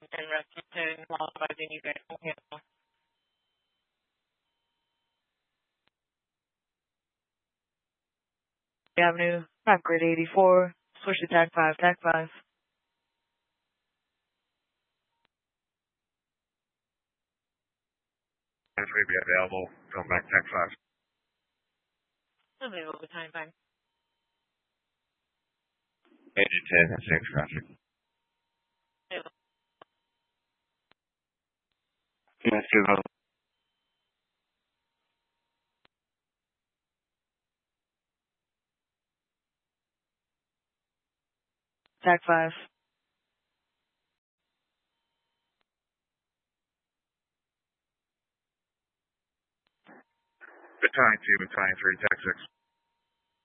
and Lexington, while advising you guys on cancel. Avenue, not grid 84, switch to tag 5, tag 5. That's going to be available, going back tag 5. Available time fine. Agent 10, that's 6 traffic. Yes, good. Tag 5. Battalion 2, Battalion 3, tag 6.